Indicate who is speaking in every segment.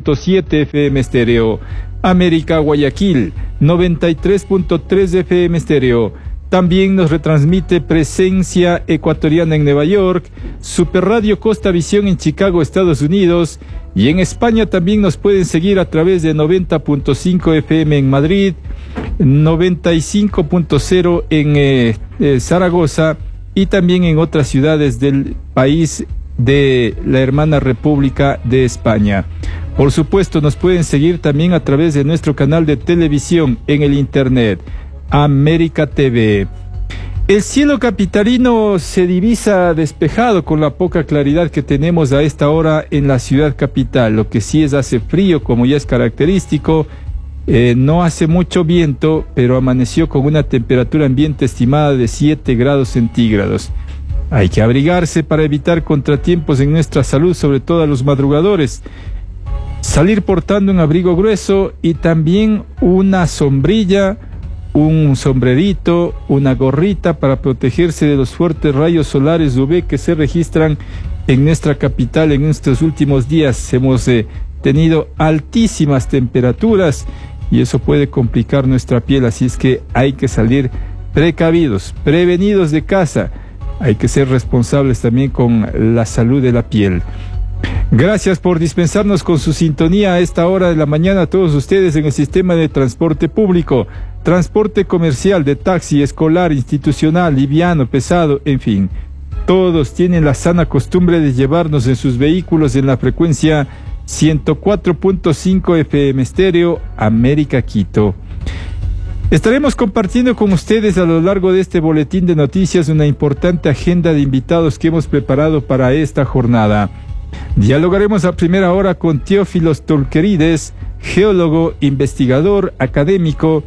Speaker 1: 90.7 FM estéreo. América Guayaquil, 93.3 FM estéreo. También nos retransmite Presencia Ecuatoriana en Nueva York, Super Radio Costa Visión en Chicago, Estados Unidos, y en España también nos pueden seguir a través de 90.5 FM en Madrid, 95.0 en Zaragoza y también en otras ciudades del país de la hermana República de España. Por supuesto, nos pueden seguir también a través de nuestro canal de televisión en el internet, América TV. El cielo capitalino se divisa despejado con la poca claridad que tenemos a esta hora en la ciudad capital. Lo que sí hace frío, como ya es característico. No hace mucho viento, pero amaneció con una temperatura ambiente estimada de 7 grados centígrados. Hay que abrigarse para evitar contratiempos en nuestra salud, sobre todo a los madrugadores. Salir portando un abrigo grueso y también una sombrilla, un sombrerito, una gorrita para protegerse de los fuertes rayos solares UV que se registran en nuestra capital en estos últimos días. Hemos tenido altísimas temperaturas y eso puede complicar nuestra piel, así es que hay que salir precavidos, prevenidos de casa. Hay que ser responsables también con la salud de la piel. Gracias por dispensarnos con su sintonía a esta hora de la mañana a todos ustedes en el sistema de transporte público, transporte comercial, de taxi, escolar, institucional, liviano, pesado, en fin. Todos tienen la sana costumbre de llevarnos en sus vehículos en la frecuencia 104.5 FM estéreo, América Quito. Estaremos compartiendo con ustedes a lo largo de este boletín de noticias una importante agenda de invitados que hemos preparado para esta jornada. Dialogaremos a primera hora con Teófilos Tolquerides, geólogo, investigador, académico.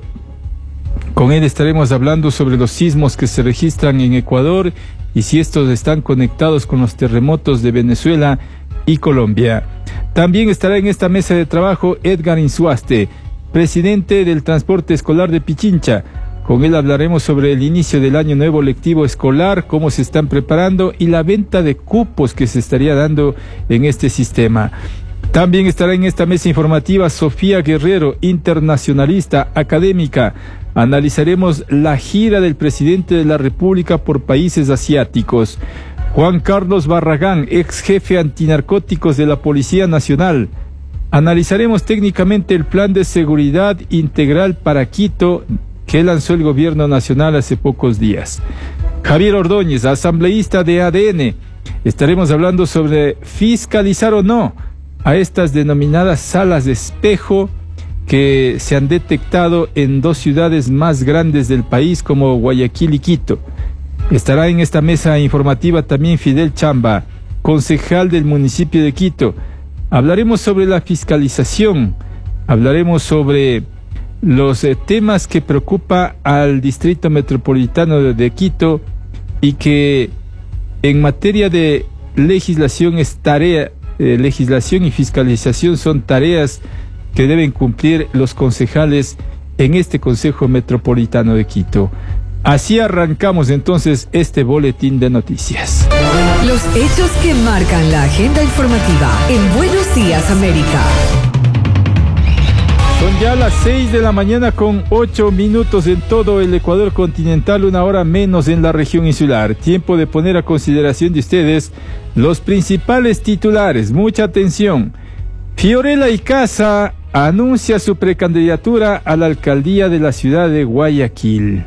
Speaker 1: Con él estaremos hablando sobre los sismos que se registran en Ecuador y si estos están conectados con los terremotos de Venezuela y Colombia. También estará en esta mesa de trabajo Edgar Insuaste, presidente del transporte escolar de Pichincha. Con él hablaremos sobre el inicio del año nuevo lectivo escolar, cómo se están preparando y la venta de cupos que se estaría dando en este sistema. También estará en esta mesa informativa Sofía Guerrero, internacionalista, académica. Analizaremos la gira del presidente de la República por países asiáticos. Juan Carlos Barragán, ex jefe antinarcóticos de la Policía Nacional. Analizaremos técnicamente el plan de seguridad integral para Quito que lanzó el gobierno nacional hace pocos días. Javier Ordóñez, asambleísta de ADN. Estaremos hablando sobre fiscalizar o no a estas denominadas salas de espejo que se han detectado en dos ciudades más grandes del país como Guayaquil y Quito. Estará en esta mesa informativa también Fidel Chamba, concejal del municipio de Quito. Hablaremos sobre la fiscalización, hablaremos sobre los temas que preocupa al Distrito Metropolitano de Quito y que en materia de legislación es tarea, legislación y fiscalización son tareas que deben cumplir los concejales en este Consejo Metropolitano de Quito. Así arrancamos entonces este boletín de noticias.
Speaker 2: Los hechos que marcan la agenda informativa en Buenos Días América.
Speaker 1: Son ya las 6 de la mañana con 8 minutos en todo el Ecuador continental, 1 hora menos en la región insular. Tiempo de poner a consideración de ustedes los principales titulares. Mucha atención. Fiorella Icaza anuncia su precandidatura a la alcaldía de la ciudad de Guayaquil.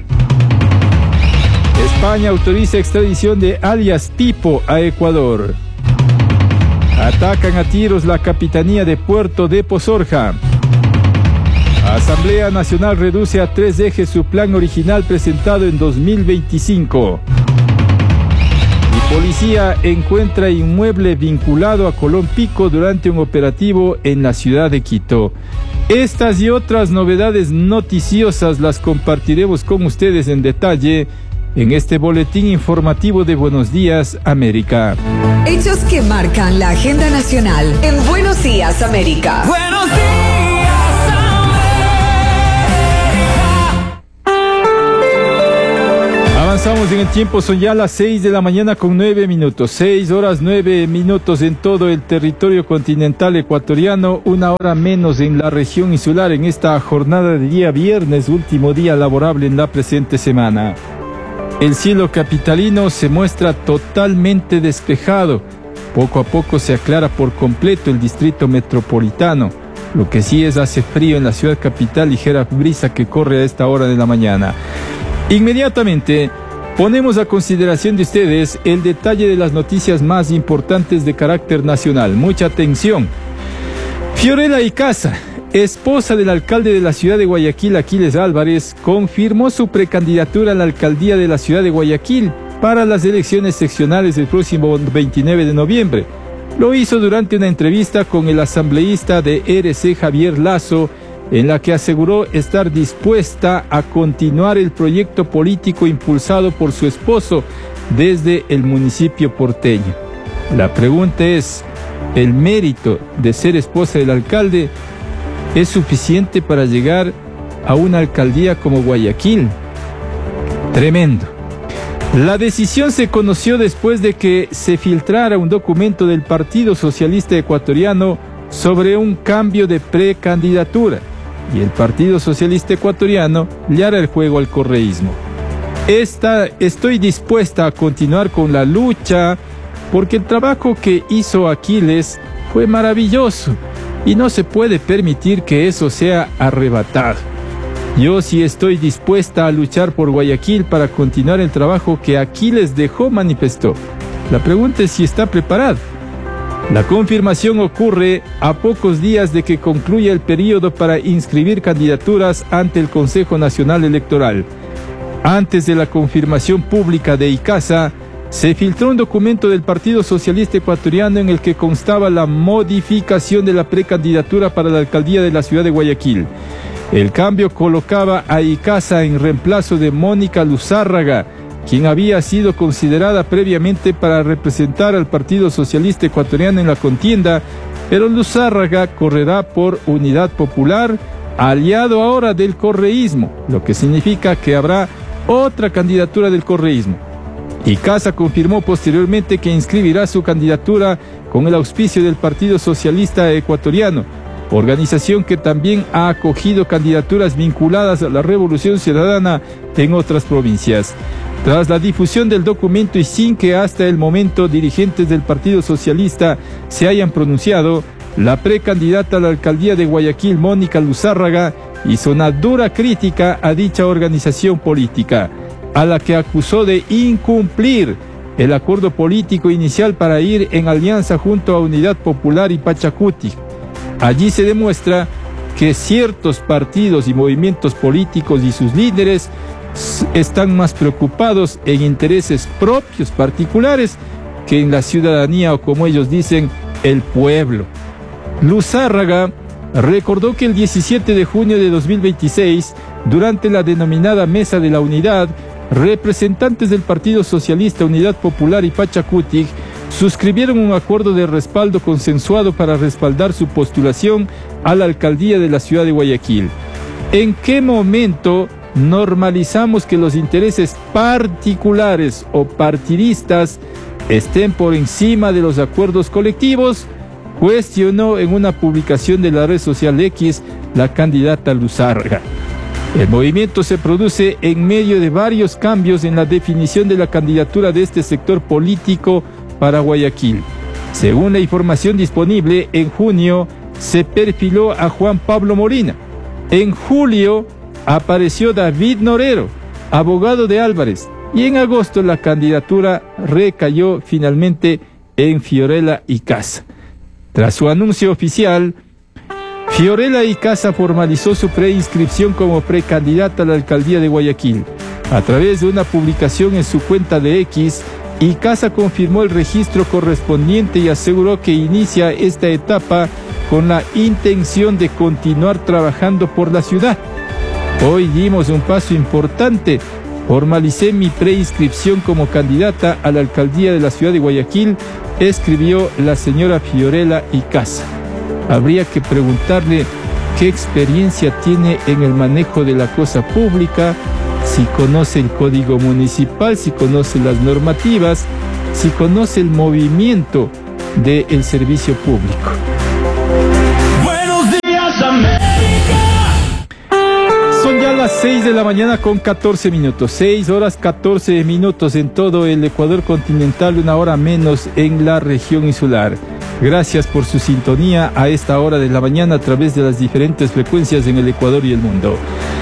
Speaker 1: España autoriza extradición de alias Pipo a Ecuador. Atacan a tiros la capitanía de Puerto de Pozorja. Asamblea Nacional reduce a 3 ejes su plan original presentado en 2025. Y policía encuentra inmueble vinculado a Colón Pico durante un operativo en la ciudad de Quito. Estas y otras novedades noticiosas las compartiremos con ustedes en detalle en este boletín informativo de Buenos Días América.
Speaker 2: Hechos que marcan la agenda nacional en Buenos Días América.
Speaker 3: Buenos días.
Speaker 1: Avanzamos en el tiempo, son ya las 6 de la mañana con 9 minutos, 6 horas 9 minutos en todo el territorio continental ecuatoriano, una hora menos en la región insular en esta jornada de día viernes, último día laborable en la presente semana. El cielo capitalino se muestra totalmente despejado, poco a poco se aclara por completo el distrito metropolitano, lo que sí es hace frío en la ciudad capital, ligera brisa que corre a esta hora de la mañana. Inmediatamente ponemos a consideración de ustedes el detalle de las noticias más importantes de carácter nacional. Mucha atención. Fiorella Icaza, esposa del alcalde de la ciudad de Guayaquil, Aquiles Álvarez, confirmó su precandidatura a la alcaldía de la ciudad de Guayaquil para las elecciones seccionales del próximo 29 de noviembre. Lo hizo durante una entrevista con el asambleísta de RC Javier Lazo, en la que aseguró estar dispuesta a continuar el proyecto político impulsado por su esposo desde el municipio porteño. La pregunta es, ¿el mérito de ser esposa del alcalde es suficiente para llegar a una alcaldía como Guayaquil? Tremendo. La decisión se conoció después de que se filtrara un documento del Partido Socialista Ecuatoriano sobre un cambio de precandidatura, y el Partido Socialista Ecuatoriano le hará el juego al correísmo. Estoy dispuesta a continuar con la lucha porque el trabajo que hizo Aquiles fue maravilloso y no se puede permitir que eso sea arrebatado. Yo sí estoy dispuesta a luchar por Guayaquil para continuar el trabajo que Aquiles dejó, manifestó. La pregunta es si está preparado. La confirmación ocurre a pocos días de que concluya el periodo para inscribir candidaturas ante el Consejo Nacional Electoral. Antes de la confirmación pública de Icaza, se filtró un documento del Partido Socialista Ecuatoriano en el que constaba la modificación de la precandidatura para la alcaldía de la ciudad de Guayaquil. El cambio colocaba a Icaza en reemplazo de Mónica Luzárraga, quien había sido considerada previamente para representar al Partido Socialista Ecuatoriano en la contienda, pero Luzárraga correrá por Unidad Popular, aliado ahora del correísmo, lo que significa que habrá otra candidatura del correísmo. Icaza confirmó posteriormente que inscribirá su candidatura con el auspicio del Partido Socialista Ecuatoriano, organización que también ha acogido candidaturas vinculadas a la Revolución Ciudadana en otras provincias. Tras la difusión del documento y sin que hasta el momento dirigentes del Partido Socialista se hayan pronunciado, la precandidata a la alcaldía de Guayaquil, Mónica Luzárraga, hizo una dura crítica a dicha organización política, a la que acusó de incumplir el acuerdo político inicial para ir en alianza junto a Unidad Popular y Pachacuti. Allí se demuestra que ciertos partidos y movimientos políticos y sus líderes están más preocupados en intereses propios particulares que en la ciudadanía o, como ellos dicen, el pueblo. Luzárraga recordó que el 17 de junio de 2026, durante la denominada Mesa de la Unidad, representantes del Partido Socialista, Unidad Popular y Pachacuti suscribieron un acuerdo de respaldo consensuado para respaldar su postulación a la alcaldía de la ciudad de Guayaquil. ¿En qué momento normalizamos que los intereses particulares o partidistas estén por encima de los acuerdos colectivos? Cuestionó en una publicación de la red social X la candidata Luzárraga. El movimiento se produce en medio de varios cambios en la definición de la candidatura de este sector político para Guayaquil. Según la información disponible, en junio se perfiló a Juan Pablo Molina. En julio apareció David Norero, abogado de Álvarez, y en agosto la candidatura recayó finalmente en Fiorella Icaza. Tras su anuncio oficial, Fiorella Icaza formalizó su preinscripción como precandidata a la alcaldía de Guayaquil. A través de una publicación en su cuenta de X, Icaza confirmó el registro correspondiente y aseguró que inicia esta etapa con la intención de continuar trabajando por la ciudad. Hoy dimos un paso importante. Formalicé mi preinscripción como candidata a la alcaldía de la ciudad de Guayaquil, escribió la señora Fiorella Icaza. Habría que preguntarle qué experiencia tiene en el manejo de la cosa pública, si conoce el código municipal, si conoce las normativas, si conoce el movimiento del servicio público.
Speaker 3: Buenos días, América.
Speaker 1: Son ya las 6 de la mañana con 14 minutos, 6 horas 14 minutos en todo el Ecuador continental, una hora menos en la región insular. Gracias por su sintonía a esta hora de la mañana a través de las diferentes frecuencias en el Ecuador y el mundo.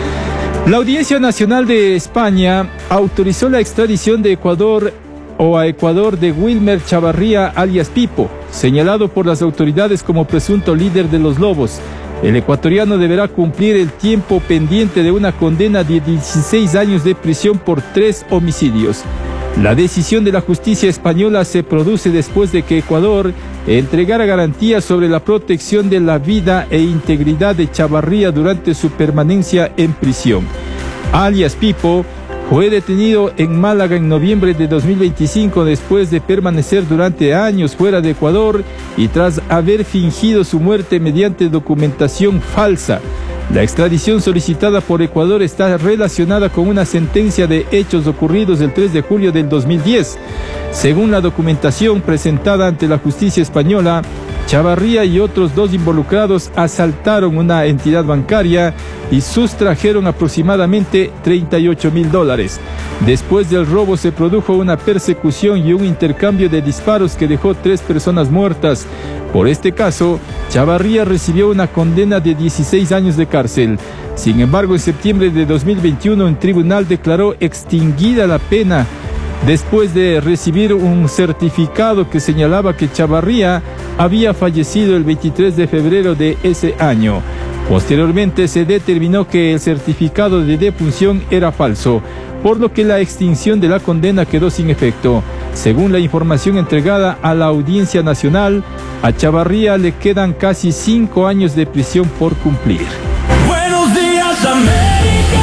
Speaker 1: La Audiencia Nacional de España autorizó la extradición de Ecuador a Ecuador de Wilmer Chavarría, alias Pipo, señalado por las autoridades como presunto líder de los Lobos. El ecuatoriano deberá cumplir el tiempo pendiente de una condena de 16 años de prisión por 3 homicidios. La decisión de la justicia española se produce después de que Ecuador entregara garantías sobre la protección de la vida e integridad de Chavarría durante su permanencia en prisión. Alias Pipo fue detenido en Málaga en noviembre de 2025 después de permanecer durante años fuera de Ecuador y tras haber fingido su muerte mediante documentación falsa. La extradición solicitada por Ecuador está relacionada con una sentencia de hechos ocurridos el 3 de julio del 2010. Según la documentación presentada ante la justicia española, Chavarría y otros 2 involucrados asaltaron una entidad bancaria y sustrajeron aproximadamente $38,000. Después del robo se produjo una persecución y un intercambio de disparos que dejó 3 personas muertas. Por este caso, Chavarría recibió una condena de 16 años de cárcel. Sin embargo, en septiembre de 2021, un tribunal declaró extinguida la pena después de recibir un certificado que señalaba que Chavarría había fallecido el 23 de febrero de ese año. Posteriormente se determinó que el certificado de defunción era falso, por lo que la extinción de la condena quedó sin efecto. Según la información entregada a la Audiencia Nacional, a Chavarría le quedan casi 5 años de prisión por cumplir.
Speaker 3: Buenos días, América.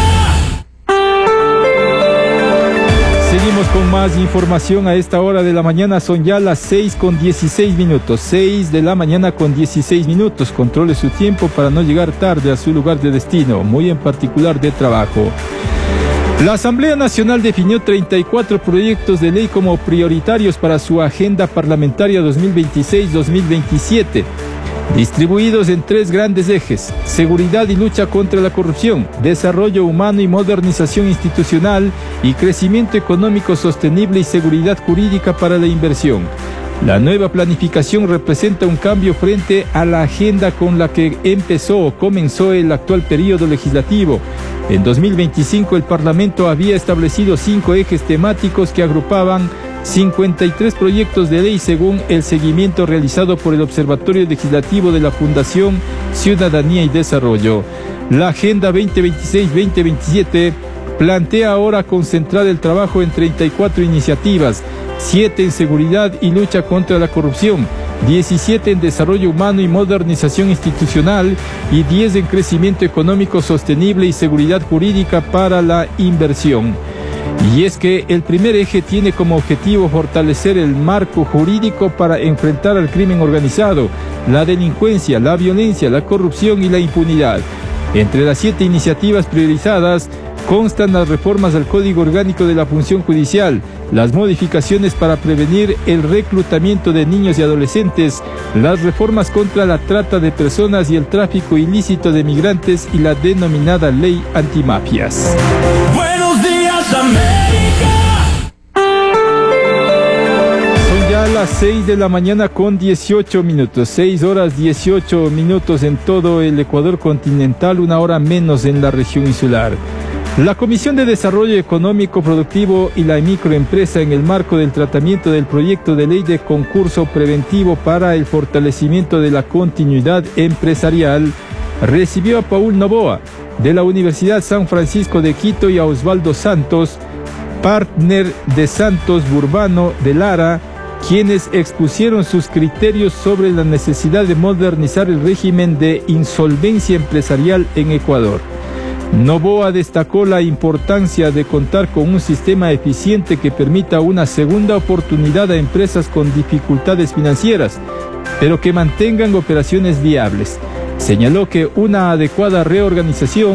Speaker 1: Seguimos con más información a esta hora de la mañana. Son ya las 6 con 16 minutos. 6 de la mañana con 16 minutos. Controle su tiempo para no llegar tarde a su lugar de destino, muy en particular de trabajo. La Asamblea Nacional definió 34 proyectos de ley como prioritarios para su agenda parlamentaria 2026-2027, distribuidos en 3 grandes ejes: seguridad y lucha contra la corrupción, desarrollo humano y modernización institucional, y crecimiento económico sostenible y seguridad jurídica para la inversión. La nueva planificación representa un cambio frente a la agenda con la que comenzó el actual periodo legislativo. En 2025 el Parlamento había establecido 5 ejes temáticos que agrupaban 53 proyectos de ley según el seguimiento realizado por el Observatorio Legislativo de la Fundación Ciudadanía y Desarrollo. La Agenda 2026-2027 plantea ahora concentrar el trabajo en 34 iniciativas, 7 en seguridad y lucha contra la corrupción, 17 en desarrollo humano y modernización institucional y 10 en crecimiento económico sostenible y seguridad jurídica para la inversión. Y es que el primer eje tiene como objetivo fortalecer el marco jurídico para enfrentar al crimen organizado, la delincuencia, la violencia, la corrupción y la impunidad. Entre las 7 iniciativas priorizadas constan las reformas al Código Orgánico de la Función Judicial, las modificaciones para prevenir el reclutamiento de niños y adolescentes, las reformas contra la trata de personas y el tráfico ilícito de migrantes y la denominada Ley Antimafias.
Speaker 3: Buenos días, América.
Speaker 1: Son ya las 6 de la mañana con 18 minutos, 6 horas 18 minutos en todo el Ecuador continental, una hora menos en la región insular. La Comisión de Desarrollo Económico Productivo y la Microempresa, en el marco del tratamiento del proyecto de ley de concurso preventivo para el fortalecimiento de la continuidad empresarial, recibió a Paul Noboa, de la Universidad San Francisco de Quito, y a Osvaldo Santos, partner de Santos Burbano de Lara, quienes expusieron sus criterios sobre la necesidad de modernizar el régimen de insolvencia empresarial en Ecuador. Noboa destacó la importancia de contar con un sistema eficiente que permita una segunda oportunidad a empresas con dificultades financieras, pero que mantengan operaciones viables. Señaló que una adecuada reorganización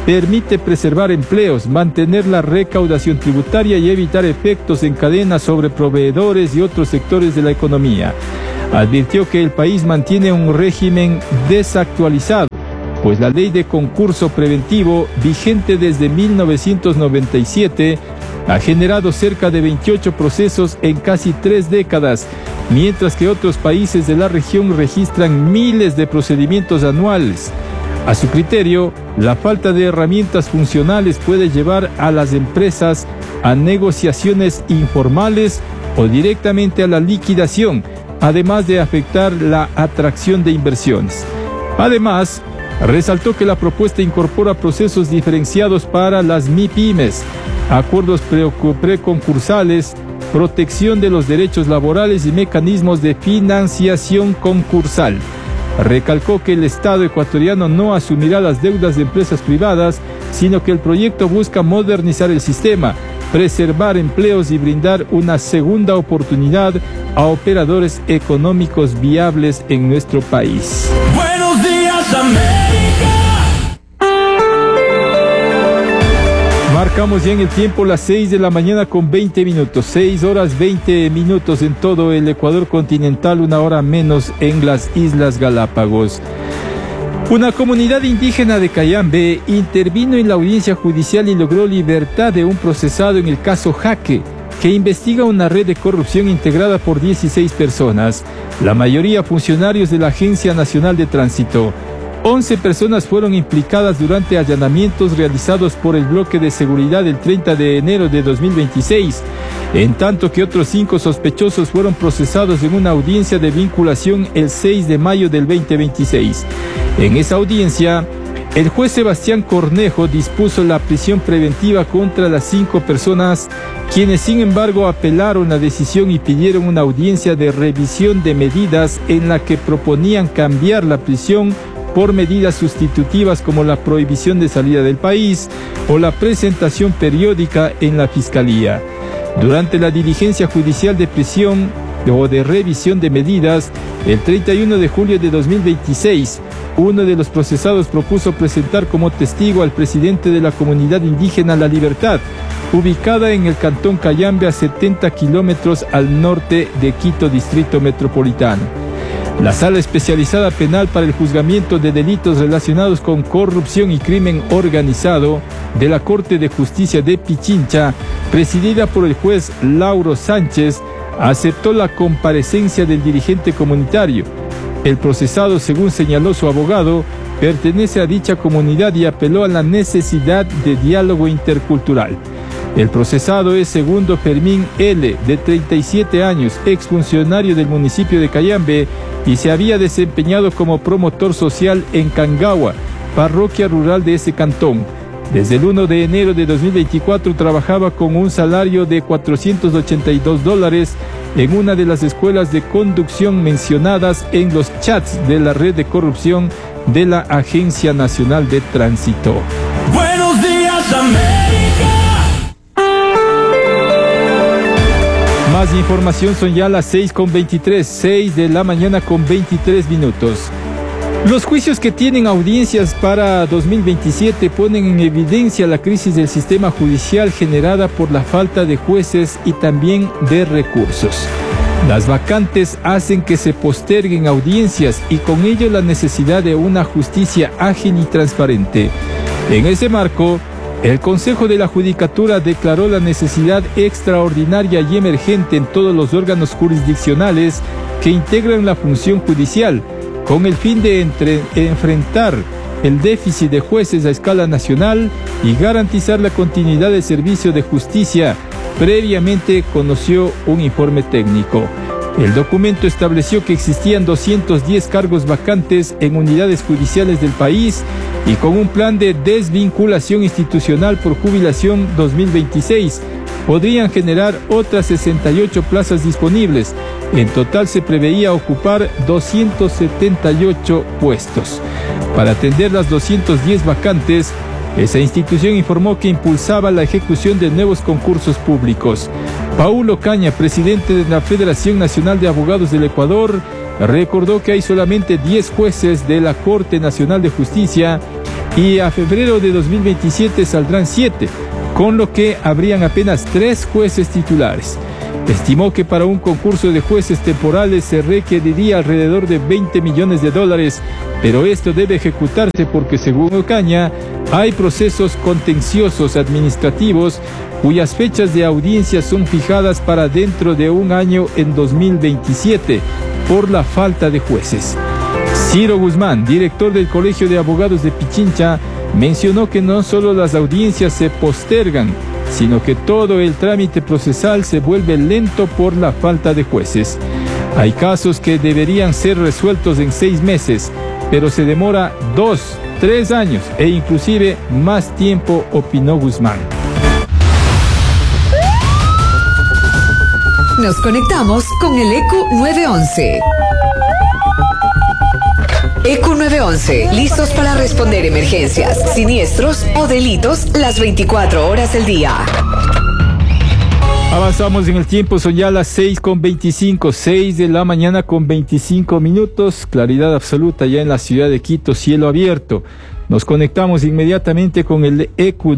Speaker 1: permite preservar empleos, mantener la recaudación tributaria y evitar efectos en cadena sobre proveedores y otros sectores de la economía. Advirtió que el país mantiene un régimen desactualizado, pues la ley de concurso preventivo, vigente desde 1997, ha generado cerca de 28 procesos en casi 3 décadas, mientras que otros países de la región registran miles de procedimientos anuales. A su criterio, la falta de herramientas funcionales puede llevar a las empresas a negociaciones informales o directamente a la liquidación, además de afectar la atracción de inversiones. Además, resaltó que la propuesta incorpora procesos diferenciados para las MIPYMES, acuerdos preconcursales, protección de los derechos laborales y mecanismos de financiación concursal. Recalcó que el Estado ecuatoriano no asumirá las deudas de empresas privadas, sino que el proyecto busca modernizar el sistema, preservar empleos y brindar una segunda oportunidad a operadores económicos viables en nuestro país.
Speaker 3: Buenos días, América.
Speaker 1: Marcamos ya en el tiempo las 6 de la mañana con 20 minutos, 6 horas 20 minutos en todo el Ecuador continental, 1 hora menos en las Islas Galápagos. Una comunidad indígena de Cayambe intervino en la audiencia judicial y logró libertad de un procesado en el caso Jaque, que investiga una red de corrupción integrada por 16 personas, la mayoría funcionarios de la Agencia Nacional de Tránsito. 11 personas fueron implicadas durante allanamientos realizados por el bloque de seguridad el 30 de enero de 2026, en tanto que otros 5 sospechosos fueron procesados en una audiencia de vinculación el 6 de mayo del 2026. En esa audiencia, el juez Sebastián Cornejo dispuso la prisión preventiva contra las 5 personas, quienes sin embargo apelaron la decisión y pidieron una audiencia de revisión de medidas en la que proponían cambiar la prisión por medidas sustitutivas como la prohibición de salida del país o la presentación periódica en la Fiscalía. Durante la diligencia judicial de prisión o de revisión de medidas, el 31 de julio de 2026, uno de los procesados propuso presentar como testigo al presidente de la comunidad indígena La Libertad, ubicada en el cantón Cayambe a 70 kilómetros al norte de Quito, Distrito Metropolitano. La Sala Especializada Penal para el Juzgamiento de Delitos Relacionados con Corrupción y Crimen Organizado de la Corte de Justicia de Pichincha, presidida por el juez Lauro Sánchez, aceptó la comparecencia del dirigente comunitario. El procesado, según señaló su abogado, pertenece a dicha comunidad y apeló a la necesidad de diálogo intercultural. El procesado es Segundo Fermín L., de 37 años, exfuncionario del municipio de Cayambe, y se había desempeñado como promotor social en Cangaua, parroquia rural de ese cantón. Desde el 1 de enero de 2024 trabajaba con un salario de $482 en una de las escuelas de conducción mencionadas en los chats de la red de corrupción de la Agencia Nacional de Tránsito.
Speaker 3: Buenos días, América.
Speaker 1: Más información, son ya las 6:23, 6 de la mañana con 23 minutos. Los juicios que tienen audiencias para 2027 ponen en evidencia la crisis del sistema judicial generada por la falta de jueces y también de recursos. Las vacantes hacen que se posterguen audiencias y con ello la necesidad de una justicia ágil y transparente. En ese marco, el Consejo de la Judicatura declaró la necesidad extraordinaria y emergente en todos los órganos jurisdiccionales que integran la función judicial, con el fin de enfrentar el déficit de jueces a escala nacional y garantizar la continuidad del servicio de justicia. Previamente conoció un informe técnico. El documento estableció que existían 210 cargos vacantes en unidades judiciales del país y con un plan de desvinculación institucional por jubilación 2026, podrían generar otras 68 plazas disponibles. En total se preveía ocupar 278 puestos. Para atender las 210 vacantes, esa institución informó que impulsaba la ejecución de nuevos concursos públicos. Paulo Caña, presidente de la Federación Nacional de Abogados del Ecuador, recordó que hay solamente 10 jueces de la Corte Nacional de Justicia y a febrero de 2027 saldrán 7, con lo que habrían apenas 3 jueces titulares. Estimó que para un concurso de jueces temporales se requeriría alrededor de $20 millones, pero esto debe ejecutarse porque, según Ocaña, hay procesos contenciosos administrativos cuyas fechas de audiencia son fijadas para dentro de un año, en 2027, por la falta de jueces. Ciro Guzmán, director del Colegio de Abogados de Pichincha, mencionó que no solo las audiencias se postergan, sino que todo el trámite procesal se vuelve lento por la falta de jueces. Hay casos que deberían ser resueltos en 6 meses, pero se demora 2, 3 años e inclusive más tiempo, opinó Guzmán.
Speaker 2: Nos conectamos con el ECU 911. ECU 911, listos para responder emergencias, siniestros o delitos las 24 horas del día.
Speaker 1: Avanzamos en el tiempo, son ya las 6:25, 6 de la mañana con 25 minutos, claridad absoluta ya en la ciudad de Quito, cielo abierto. Nos conectamos inmediatamente con el ECU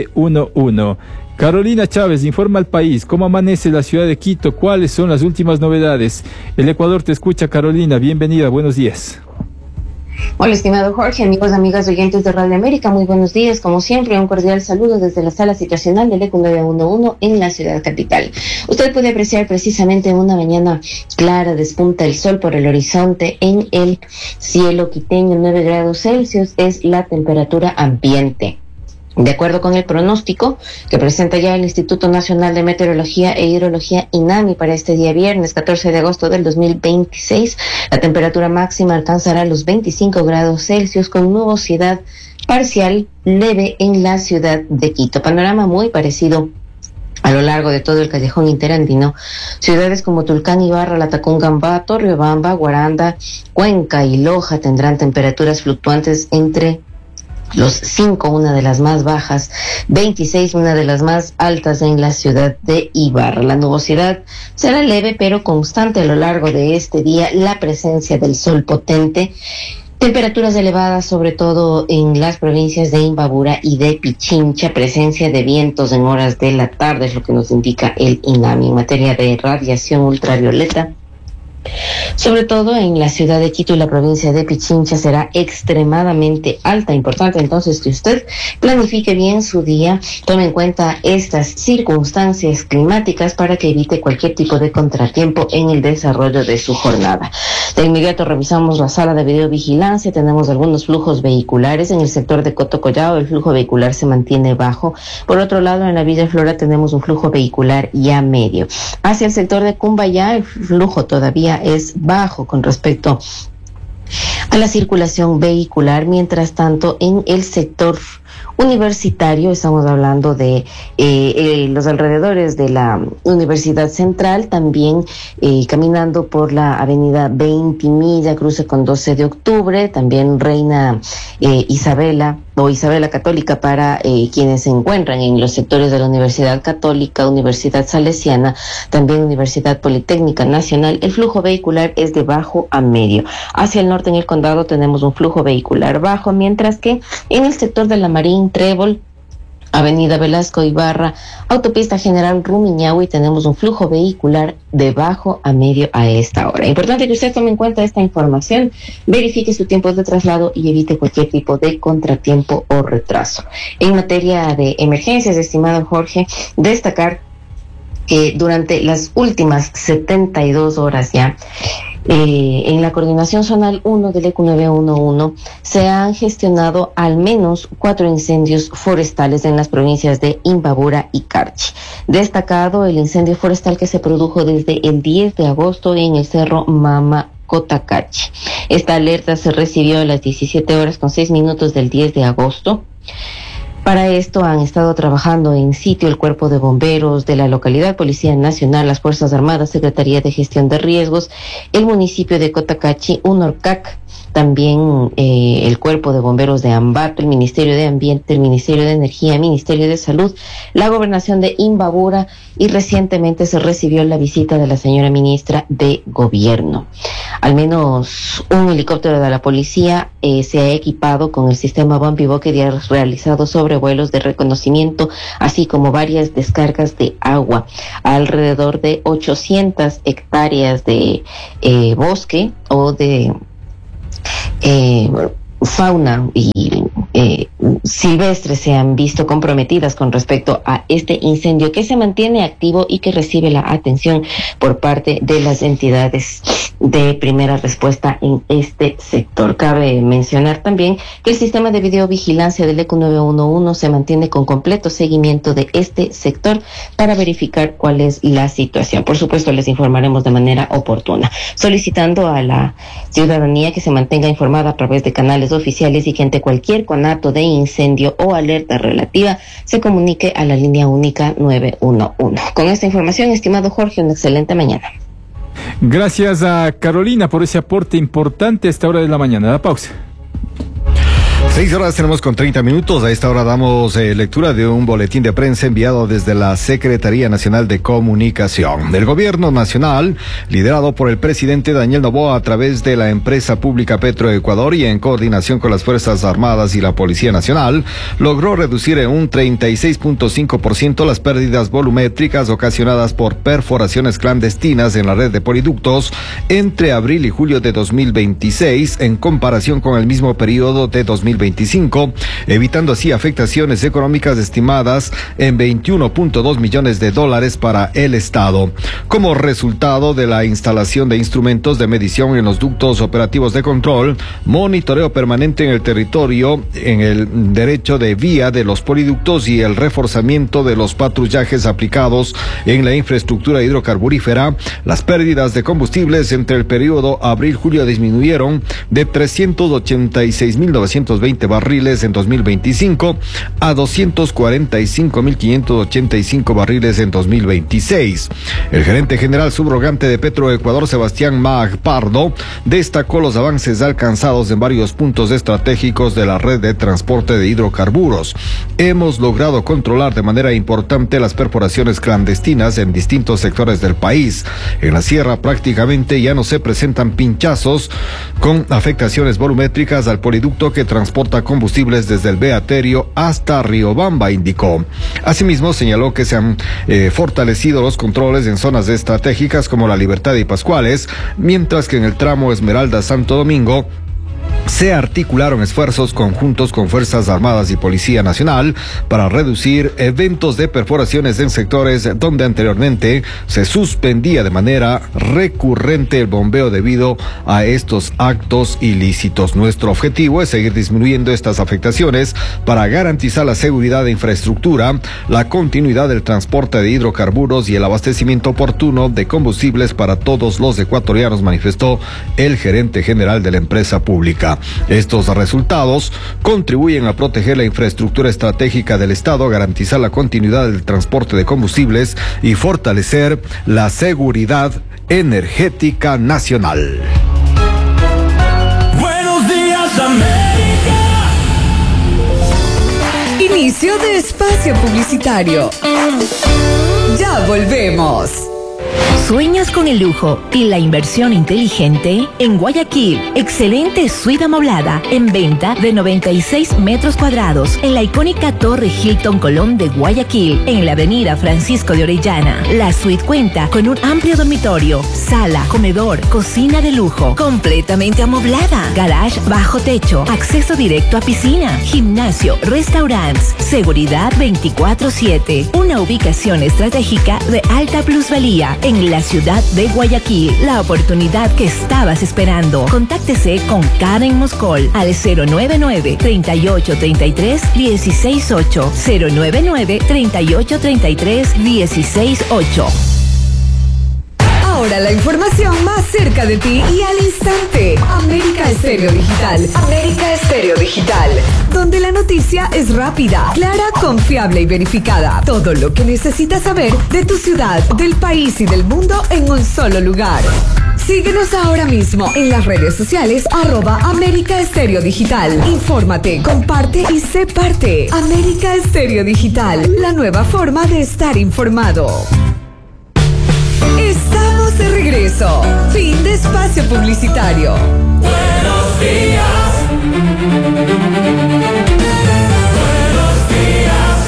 Speaker 1: 911. Carolina Chávez informa al país cómo amanece la ciudad de Quito, cuáles son las últimas novedades. El Ecuador te escucha, Carolina, bienvenida, buenos días.
Speaker 4: Hola, estimado Jorge, amigos, amigas, oyentes de Radio América, muy buenos días. Como siempre, un cordial saludo desde la sala situacional del ECU 911 en la ciudad capital. Usted puede apreciar precisamente una mañana clara, despunta el sol por el horizonte en el cielo quiteño, 9 grados Celsius es la temperatura ambiente. De acuerdo con el pronóstico que presenta ya el Instituto Nacional de Meteorología e Hidrología, INAMI, para este día viernes 14 de agosto del 2026, la temperatura máxima alcanzará los 25 grados Celsius con nubosidad parcial leve en la ciudad de Quito. Panorama muy parecido a lo largo de todo el callejón interandino. Ciudades como Tulcán, Ibarra, Latacunga, Torreobamba, Guaranda, Cuenca y Loja tendrán temperaturas fluctuantes entre los 5, una de las más bajas, 26, una de las más altas en la ciudad de Ibarra. La nubosidad será leve pero constante a lo largo de este día, la presencia del sol potente, temperaturas elevadas sobre todo en las provincias de Imbabura y de Pichincha, presencia de vientos en horas de la tarde, es lo que nos indica el INAMI. En materia de radiación ultravioleta, sobre todo en la ciudad de Quito y la provincia de Pichincha, será extremadamente alta. Importante entonces que usted planifique bien su día, tome en cuenta estas circunstancias climáticas para que evite cualquier tipo de contratiempo en el desarrollo de su jornada. De inmediato revisamos la sala de videovigilancia, tenemos algunos flujos vehiculares. En el sector de Cotocollao el flujo vehicular se mantiene bajo. Por otro lado, en la Villa Flora tenemos un flujo vehicular ya medio. Hacia el sector de Cumbayá el flujo todavía es bajo con respecto a la circulación vehicular. Mientras tanto, en el sector universitario, estamos hablando de los alrededores de la Universidad Central, también caminando por la avenida Ventimilla, cruce con 12 de octubre, también Reina Isabela o Isabela Católica para quienes se encuentran en los sectores de la Universidad Católica, Universidad Salesiana, también Universidad Politécnica Nacional. El flujo vehicular es de bajo a medio. Hacia el norte en el condado tenemos un flujo vehicular bajo, mientras que en el sector de la Marín, Trébol, Avenida Velasco Ibarra, Autopista General Rumiñahui, tenemos un flujo vehicular de bajo a medio a esta hora. Importante que usted tome en cuenta esta información, verifique su tiempo de traslado y evite cualquier tipo de contratiempo o retraso. En materia de emergencias, estimado Jorge, destacar que durante las últimas 72 horas ya, en la Coordinación Zonal 1 del ECU 911 se han gestionado al menos 4 incendios forestales en las provincias de Imbabura y Carchi. Destacado el incendio forestal que se produjo desde el 10 de agosto en el Cerro Mama Cotacachi. Esta alerta se recibió a las 17 horas con 6 minutos del 10 de agosto. Para esto han estado trabajando en sitio el Cuerpo de Bomberos de la localidad, Policía Nacional, las Fuerzas Armadas, Secretaría de Gestión de Riesgos, el municipio de Cotacachi, UNORCAC, también el Cuerpo de Bomberos de Ambato, el Ministerio de Ambiente, el Ministerio de Energía, el Ministerio de Salud, la Gobernación de Imbabura, y recientemente se recibió la visita de la señora ministra de Gobierno. Al menos un helicóptero de la policía se ha equipado con el sistema Bumpy Bucket y ha realizado sobrevuelos de reconocimiento, así como varias descargas de agua. Alrededor de 800 hectáreas de bosque o de fauna y silvestres se han visto comprometidas con respecto a este incendio, que se mantiene activo y que recibe la atención por parte de las entidades de primera respuesta en este sector. Cabe mencionar también que el sistema de videovigilancia del ECU 911 se mantiene con completo seguimiento de este sector para verificar cuál es la situación. Por supuesto, les informaremos de manera oportuna, solicitando a la ciudadanía que se mantenga informada a través de canales oficiales y que ante cualquier conato de incendio o alerta relativa se comunique a la línea única 911. Con esta información, estimado Jorge, una excelente mañana.
Speaker 1: Gracias a Carolina por ese aporte importante a esta hora de la mañana. La pausa.
Speaker 5: 6 horas tenemos con 30 minutos. A esta hora damos lectura de un boletín de prensa enviado desde la Secretaría Nacional de Comunicación. El Gobierno Nacional, liderado por el presidente Daniel Noboa a través de la empresa pública Petroecuador y en coordinación con las Fuerzas Armadas y la Policía Nacional, logró reducir en un 36.5% las pérdidas volumétricas ocasionadas por perforaciones clandestinas en la red de poliductos entre abril y julio de 2026 en comparación con el mismo periodo de 2025, evitando así afectaciones económicas estimadas en $21.2 millones para el Estado. Como resultado de la instalación de instrumentos de medición en los ductos operativos de control, monitoreo permanente en el territorio, en el derecho de vía de los poliductos y el reforzamiento de los patrullajes aplicados en la infraestructura hidrocarburífera, las pérdidas de combustibles entre el periodo abril-julio disminuyeron de 386.920 barriles en 2025 a 245.585 barriles en 2026. El gerente general subrogante de Petroecuador, Sebastián Mag Pardo, destacó los avances alcanzados en varios puntos estratégicos de la red de transporte de hidrocarburos. Hemos logrado controlar de manera importante las perforaciones clandestinas en distintos sectores del país. En la sierra prácticamente ya no se presentan pinchazos con afectaciones volumétricas al poliducto que transporta combustibles desde el Beaterio hasta Riobamba, indicó. Asimismo, señaló que se han fortalecido los controles en zonas estratégicas como La Libertad y Pascuales, mientras que en el tramo Esmeralda-Santo Domingo se articularon esfuerzos conjuntos con Fuerzas Armadas y Policía Nacional para reducir eventos de perforaciones en sectores donde anteriormente se suspendía de manera recurrente el bombeo debido a estos actos ilícitos. Nuestro objetivo es seguir disminuyendo estas afectaciones para garantizar la seguridad de infraestructura, la continuidad del transporte de hidrocarburos y el abastecimiento oportuno de combustibles para todos los ecuatorianos, manifestó el gerente general de la empresa pública. Estos resultados contribuyen a proteger la infraestructura estratégica del Estado, garantizar la continuidad del transporte de combustibles y fortalecer la seguridad energética nacional.
Speaker 3: Buenos días, América.
Speaker 2: Inicio de espacio publicitario. Ya volvemos.
Speaker 6: ¿Sueñas con el lujo y la inversión inteligente? En Guayaquil, excelente suite amoblada en venta de 96 metros cuadrados en la icónica Torre Hilton Colón de Guayaquil, en la avenida Francisco de Orellana. La suite cuenta con un amplio dormitorio, sala, comedor, cocina de lujo, completamente amoblada, garage bajo techo, acceso directo a piscina, gimnasio, restaurantes, seguridad 24/7. Una ubicación estratégica de alta plusvalía en la ciudad de Guayaquil. La oportunidad que estabas esperando. Contáctese con Karen Moscol al 099-3833-168. 099-3833-168.
Speaker 2: Ahora la información más cerca de ti y al instante. América Estéreo Digital. América Estéreo Digital. donde la noticia es rápida, clara, confiable y verificada. Todo lo que necesitas saber de tu ciudad, del país y del mundo en un solo lugar. Síguenos ahora mismo en las redes sociales @América Estéreo Digital. Infórmate, comparte y sé parte. América Estéreo Digital, la nueva forma de estar informado. Estamos de regreso. Fin de espacio publicitario.
Speaker 3: Buenos días. Buenos días.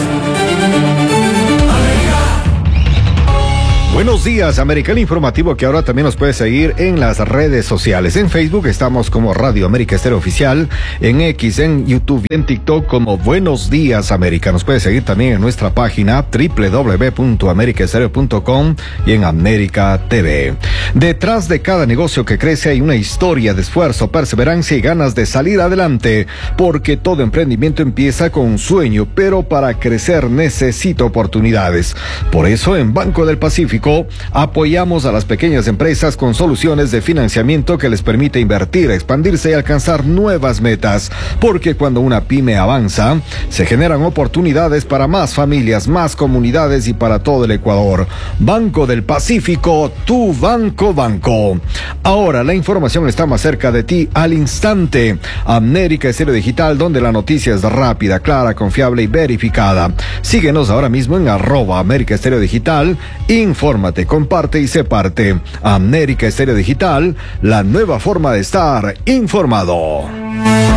Speaker 5: Buenos días, América, el informativo que ahora también nos puede seguir en las redes sociales. En Facebook estamos como Radio América Estéreo Oficial, en X, en YouTube y en TikTok como Buenos Días América. Nos puede seguir también en nuestra página www.americaestereo.com y en América TV. Detrás de cada negocio que crece hay una historia de esfuerzo, perseverancia y ganas de salir adelante, porque todo emprendimiento empieza con un sueño, pero para crecer necesita oportunidades. Por eso en Banco del Pacífico apoyamos a las pequeñas empresas con soluciones de financiamiento que les permite invertir, expandirse y alcanzar nuevas metas, porque cuando una pyme avanza, se generan oportunidades para más familias, más comunidades y para todo el Ecuador. Banco del Pacífico, tu banco. Ahora la información está más cerca de ti al instante. América Estéreo Digital, donde la noticia es rápida, clara, confiable y verificada. Síguenos ahora mismo en @América Estéreo Digital. Infórmate, comparte y sé parte. América Estéreo Digital, la nueva forma de estar informado.